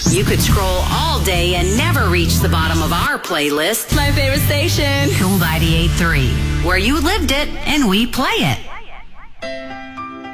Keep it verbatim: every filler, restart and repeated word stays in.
You could scroll all day and never reach the bottom of our playlist. My favorite station. Cool ninety-eight point three, where you lived it and we play it.